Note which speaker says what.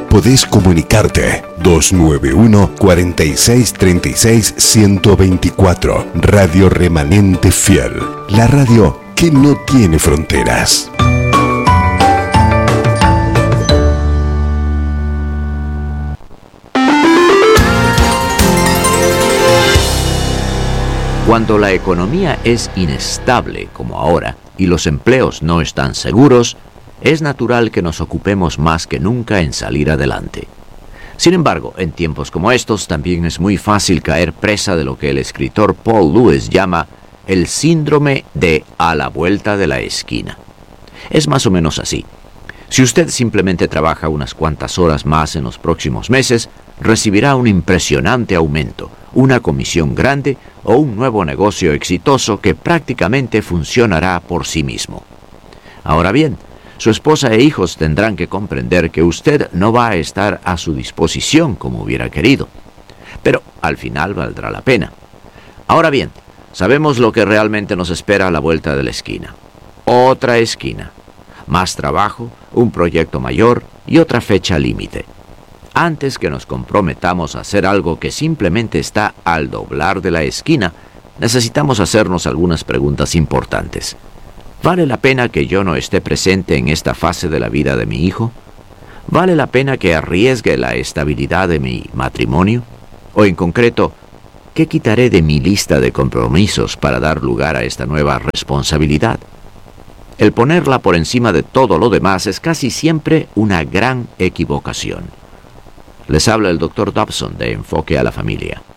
Speaker 1: podés comunicarte 291 46 36 124. Radio Remanente Fiel, la radio que no tiene fronteras.
Speaker 2: Cuando la economía es inestable, como ahora, y los empleos no están seguros, es natural que nos ocupemos más que nunca en salir adelante. Sin embargo, en tiempos como estos también es muy fácil caer presa de lo que el escritor Paul Lewis llama el síndrome de a la vuelta de la esquina. Es más o menos así. Si usted simplemente trabaja unas cuantas horas más en los próximos meses, recibirá un impresionante aumento, una comisión grande o un nuevo negocio exitoso que prácticamente funcionará por sí mismo. Ahora bien, su esposa e hijos tendrán que comprender que usted no va a estar a su disposición como hubiera querido, pero al final valdrá la pena. Ahora bien, sabemos lo que realmente nos espera a la vuelta de la esquina. Otra esquina. Más trabajo, un proyecto mayor y otra fecha límite. Antes que nos comprometamos a hacer algo que simplemente está al doblar de la esquina, necesitamos hacernos algunas preguntas importantes. ¿Vale la pena que yo no esté presente en esta fase de la vida de mi hijo? ¿Vale la pena que arriesgue la estabilidad de mi matrimonio? O en concreto, ¿qué quitaré de mi lista de compromisos para dar lugar a esta nueva responsabilidad? El ponerla por encima de todo lo demás es casi siempre una gran equivocación. Les habla el Dr. Dobson de Enfoque a la Familia.